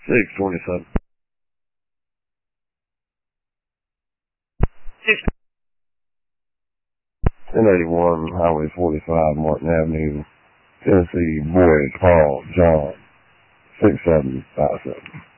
627. 1081 Highway 45, Martin Avenue, Tennessee, boy, Carl, John, 6757.